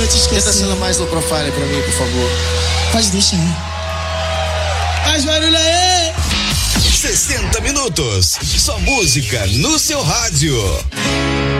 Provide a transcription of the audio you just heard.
vou te esquecer. Tenta sendo mais low profile pra mim, por favor. Pode deixar. Faz barulho aí! 60 minutos. Só música no seu rádio.